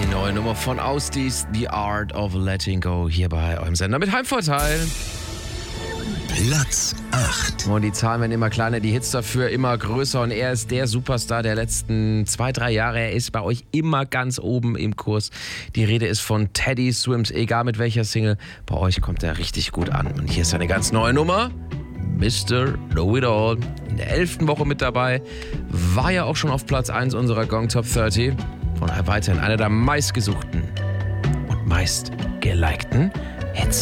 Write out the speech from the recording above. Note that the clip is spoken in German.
Neue Nummer von Ausdies, The Art of Letting Go, hier bei eurem Sender mit Heimvorteil. Platz 8. Und die Zahlen werden immer kleiner, die Hits dafür immer größer und er ist der Superstar der letzten 2-3 Jahre. Er ist bei euch immer ganz oben im Kurs. Die Rede ist von Teddy Swims, egal mit welcher Single, bei euch kommt er richtig gut an. Und hier ist eine ganz neue Nummer, Mr. Know It All. In der 11. Woche mit dabei, war ja auch schon auf Platz 1 unserer Gong Top 30 und weiterhin einer der meistgesuchten und meist gelikten Hits.